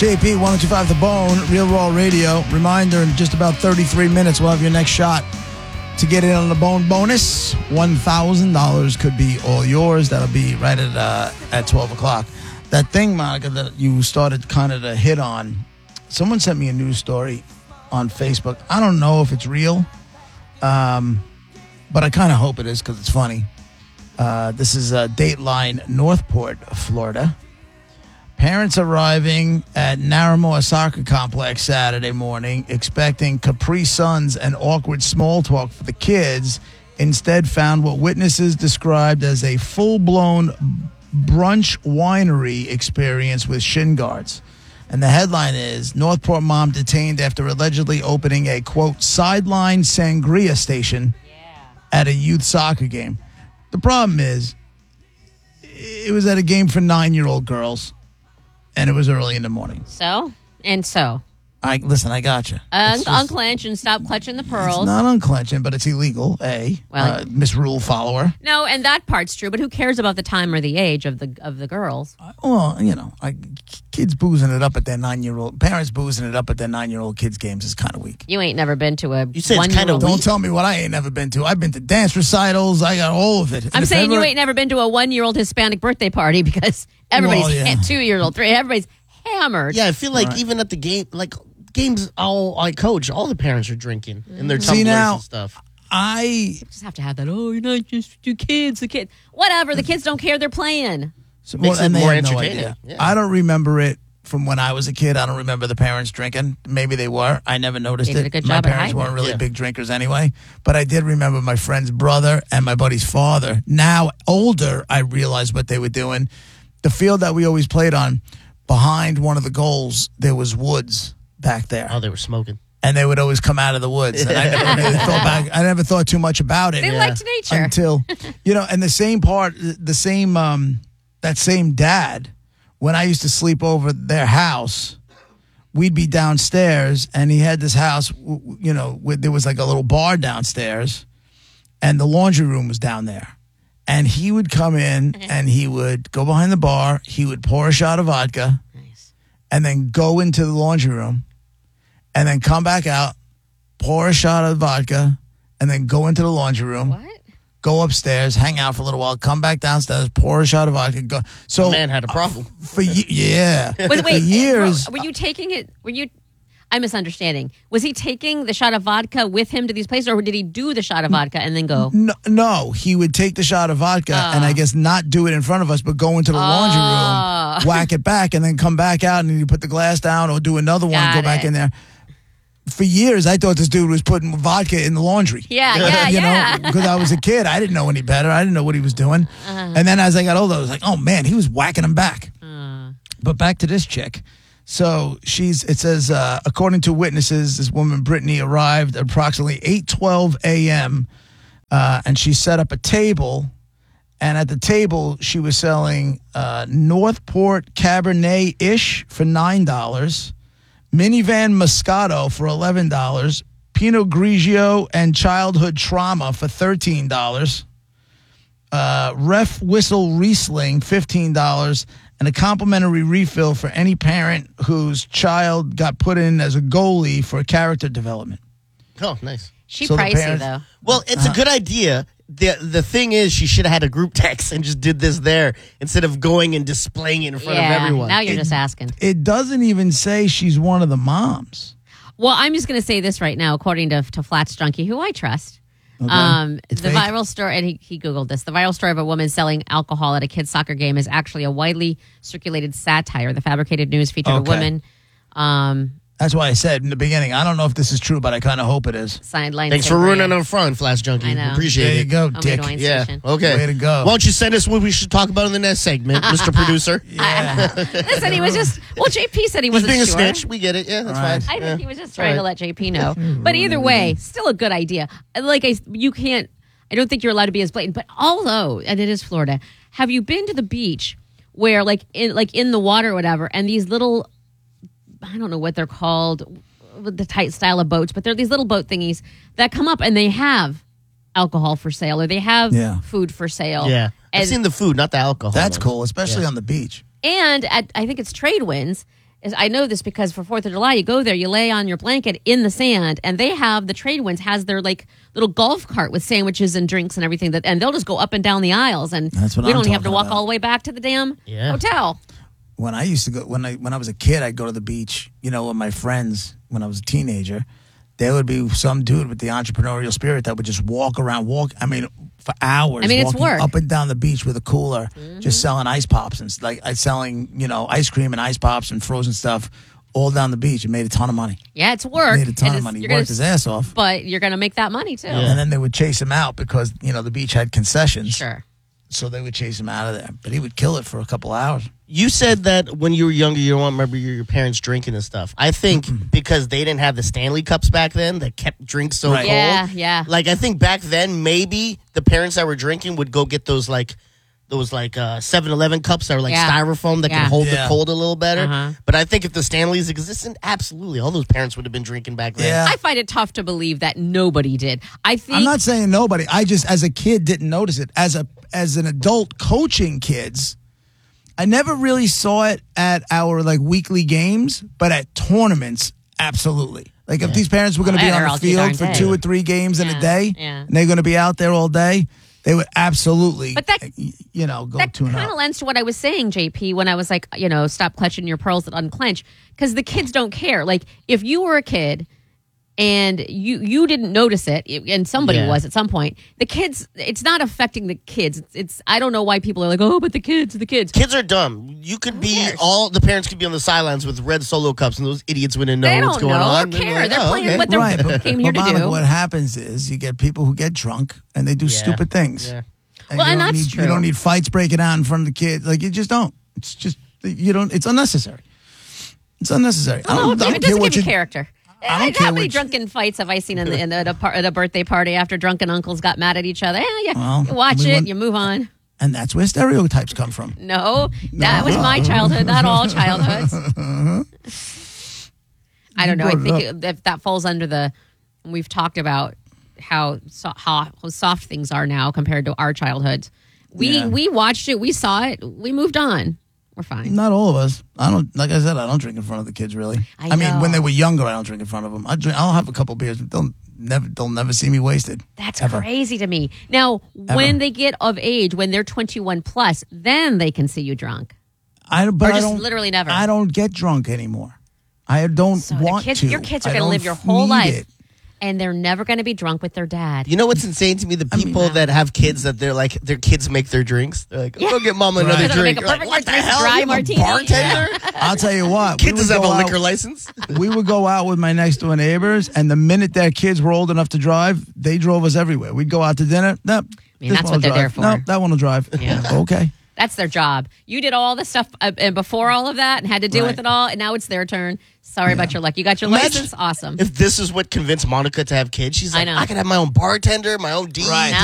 JP, 1025 The Bone, Real Raw Radio. Reminder, in just about 33 minutes, we'll have your next shot to get in on the Bone bonus. $1,000 could be all yours. That'll be right at 12 o'clock. That thing, Monica, that you started kind of to hit on, someone sent me a news story on Facebook. I don't know if it's real, but I kind of hope it is because it's funny. This is Dateline Northport, Florida. Parents arriving at Narramore Soccer Complex Saturday morning expecting Capri Suns and awkward small talk for the kids instead found what witnesses described as a full-blown brunch winery experience with shin guards. And the headline is, Northport mom detained after allegedly opening a, quote, sideline sangria station at a youth soccer game. The problem is, it was at a game for 9-year-old girls. And it was early in the morning. So? Listen, I got you. Unclench and stop clutching the pearls. It's not unclenching, but it's illegal, Well, Miss Rule follower. No, and that part's true, but who cares about the time or the age of the girls? Well, kids boozing it up at their 9-year-old, parents boozing it up at their 9-year-old kids' games is kind of weak. You ain't never been to a You said it's kind of weak? Don't tell me what I ain't never been to. I've been to dance recitals. I got all of it. I'm saying you ain't never been to a 1-year-old Hispanic birthday party because everybody's 2-year-old, 3, everybody's hammered. Yeah, I feel like even at the game, games I coach, all the parents are drinking in their tumblers and stuff. You just have to have that, you're not just the kids. Whatever, the kids don't care, they're playing. So makes it more entertaining. No, I don't remember it from when I was a kid. I don't remember the parents drinking. Maybe they were. I never noticed they did it. A good my job parents weren't really big drinkers anyway. But I did remember my friend's brother and my buddy's father. Now, older, I realized what they were doing. The field that we always played on, behind one of the goals, there was woods back there. Oh, they were smoking. And they would always come out of the woods. And I never really I never thought too much about it. They liked nature. Until, and that same dad, when I used to sleep over their house, we'd be downstairs, and he had this house, there was like a little bar downstairs, and the laundry room was down there. And he would come in, and he would go behind the bar, he would pour a shot of vodka, and then go into the laundry room, and then come back out, pour a shot of vodka, and then go into the laundry room. What? Go upstairs, hang out for a little while, come back downstairs, pour a shot of vodka, go. So the man had a problem. For years. Were you taking it? I'm misunderstanding. Was he taking the shot of vodka with him to these places, or did he do the shot of vodka and then go? No, he would take the shot of vodka and I guess not do it in front of us, but go into the laundry room, whack it back, and then come back out, and then you put the glass down or do another one and go back in there. For years, I thought this dude was putting vodka in the laundry. Yeah. Because I was a kid. I didn't know any better. I didn't know what he was doing. And then as I got older, I was like, oh, man, he was whacking them back. But back to this chick. So it says, according to witnesses, this woman, Brittany, arrived at approximately 8:12 a.m. And she set up a table. And at the table, she was selling Northport Cabernet-ish for $9. Minivan Moscato for $11, Pinot Grigio and Childhood Trauma for $13, Ref Whistle Riesling $15, and a complimentary refill for any parent whose child got put in as a goalie for character development. Oh, nice. She's pricey, though. Well, it's a good idea. The thing is, she should have had a group text and just did this there instead of going and displaying it in front of everyone. Now you're just asking. It doesn't even say she's one of the moms. Well, I'm just going to say this right now, according to Flats Junkie, who I trust. Okay. The viral story, and he Googled this, the viral story of a woman selling alcohol at a kid's soccer game is actually a widely circulated satire. The fabricated news featured a woman. That's why I said in the beginning, I don't know if this is true, but I kind of hope it is. Sideline. Thanks for ruining our fun, Flash Junkie. I know. Appreciate there it. you go, Dick. Yeah, okay. Way to go. Why don't you send us what we should talk about in the next segment, Mr. Producer? Listen, he was just, JP said he wasn't being sure. a snitch. We get it. Yeah, that's fine. I think he was just trying to let JP know. But either way, still a good idea. I don't think you're allowed to be as blatant. But although, and it is Florida, have you been to the beach where, in the water or whatever, and these little, I don't know what they're called, the tight style of boats, but they're these little boat thingies that come up and they have alcohol for sale or they have food for sale. Yeah. I've seen the food, not the alcohol. That's cool, especially on the beach. And I think it's Tradewinds. I know this because for 4th of July, you go there, you lay on your blanket in the sand, and they have the Trade Winds has their like little golf cart with sandwiches and drinks and everything and they'll just go up and down the aisles, and That's what we I'm don't have to talking walk about. all the way back to the damn Yeah. hotel. When I used to go, when I was a kid, I'd go to the beach, with my friends when I was a teenager. There would be some dude with the entrepreneurial spirit that would just walk around, for hours. It's walking work. up and down the beach with a cooler, just selling ice pops and selling, ice cream and ice pops and frozen stuff all down the beach. It made a ton of money. Yeah, it's work. Made a ton And of money. He you're gonna worked his ass off. But you're going to make that money too. And then they would chase him out because, the beach had concessions. Sure. So they would chase him out of there. But he would kill it for a couple hours. You said that when you were younger, you don't remember your parents drinking and stuff. I think because they didn't have the Stanley Cups back then that kept drinks so Right. cold. Yeah. Like, I think back then, maybe the parents that were drinking would go get those 7-Eleven cups that are like Yeah. styrofoam that Yeah. can hold Yeah. the cold a little better. Uh-huh. But I think if the Stanleys existed, absolutely, all those parents would have been drinking back then. Yeah. I find it tough to believe that nobody did. I think I'm not saying nobody. I just, as a kid, didn't notice it. As an adult coaching kids, I never really saw it at our weekly games, but at tournaments, absolutely. Like if these parents were going to Oh, be yeah, they're on all the too darn field for day. 2 or 3 games in Yeah, a day, yeah. and they're going to be out there all day, they would absolutely, But that- go that tune kind up. of lends to what I was saying, JP, when I was like, stop clutching your pearls that unclench, because the kids don't care. Like if you were a kid and you didn't notice it, and somebody Yeah. was at some point, the kids, it's not affecting the kids. It's I don't know why people are like, oh, but the kids. Kids are dumb. You could be cares? all the parents could be on the sidelines with red Solo cups, and those idiots wouldn't know They what's don't going know or on. care. like, They're oh, playing okay. what they're Right, came here to Monica, do. what happens is you get people who get drunk and they do Yeah. stupid things. Yeah. And Well, you and don't that's need, true. You don't need fights breaking out in front of the kids. Like you just don't. It's just it's unnecessary. It's unnecessary. I No, don't it care doesn't what give you you. character. I don't care How many what you- drunken fights have I seen at a birthday party after drunken uncles got mad at each other? Yeah, Well, you watch we it, went- you move on. And that's where stereotypes come from. No, that was my childhood, not all childhoods. I don't know. I brought it think if that falls under the, we've talked about how soft things are now compared to our childhoods. Yeah. We watched it, we saw it, we moved on. We're fine. Not all of us. I don't. Like I said, I don't drink in front of the kids. Really. I mean, know. when they were younger, I don't drink in front of them. I'll have a couple beers, but they'll never see me wasted. That's ever. crazy to me. Now, when they get of age, when they're 21 plus, then they can see you drunk. But Or I just don't, literally never. I don't get drunk anymore. I don't So the want kids, to. your kids are I going to don't live your whole need life, it. and they're never going to be drunk with their dad. You know what's insane to me? The people that have kids that they're like their kids make their drinks. They're like, go get mama another Right. They'll make drink. a You're like, perfect what the nice hell? dry You have a martini. bartender? I'll tell you what. Kid we doesn't would have a go liquor out- license. We would go out with my next door neighbors, and the minute their kids were old enough to drive, they drove us everywhere. We'd go out to dinner. Nope. that's what they're there for. No, that one will drive. Yeah. Okay. That's their job. You did all the stuff before all of that and had to deal with Right. it all, and now it's their turn. Sorry about your luck. You got your Imagine license. Awesome. If this is what convinced Monica to have kids, she's I like, know. I could have my own bartender, my own DJ. Right.